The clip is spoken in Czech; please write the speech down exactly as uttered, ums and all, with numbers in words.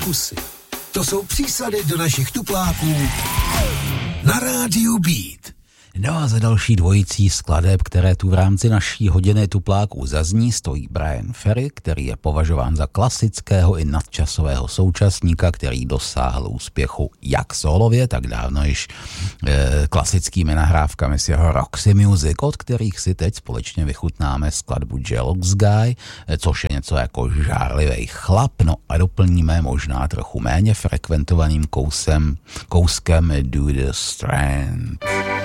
kusy. To jsou přísady do našich tupláků na rádiu Beat. No a za další dvojicí skladeb, které tu v rámci naší hodiny tupláků zazní, stojí Bryan Ferry, který je považován za klasického i nadčasového současníka, který dosáhl úspěchu jak solově, tak dávno již e, klasickými nahrávkami z jeho Roxy Music, od kterých si teď společně vychutnáme skladbu Jealous Guy, e, což je něco jako žárlivý chlap, no a doplníme možná trochu méně frekventovaným kousem, kouskem Do the Strength.